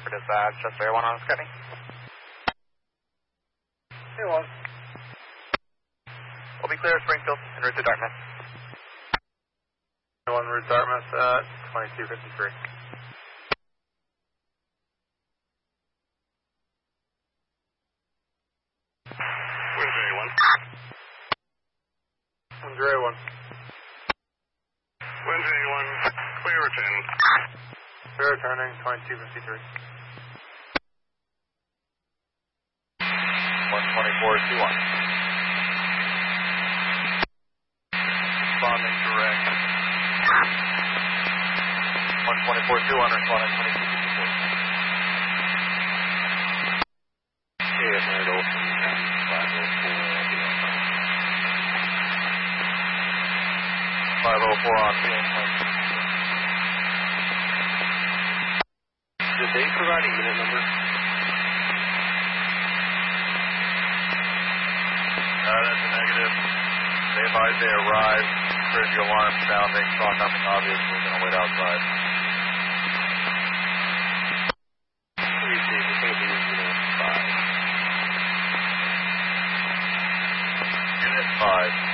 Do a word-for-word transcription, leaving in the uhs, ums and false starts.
dispatch, just Air one on Scotty. Hey, one. We'll be clear at Springfield, en route to Dartmouth. One route Dartmouth at twenty-two fifty-three. Wind J one. Wind J one. Wind J one, clear returning. Clear returning, twenty-two fifty-three. one twenty-four two one. Responding direct. one twenty-four two one, responding twenty-two fifty-four. Okay, I'm right over from five oh four. five oh four on field. Did they provide a unit number? Uh, that's a negative. They advise they arrive. Heard the alarm sounding. Saw nothing obvious. We're going to wait outside. Receive, it's going to be unit five. Unit five.